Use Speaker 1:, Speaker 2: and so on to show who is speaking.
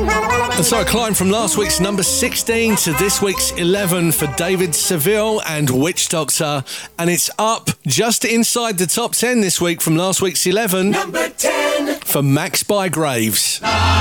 Speaker 1: And so a climb from last week's number 16 to this week's 11 for David Seville and Witch Doctor. And it's up just inside the top 10 this week from last week's 11.
Speaker 2: Number 10
Speaker 1: for Max Bygraves.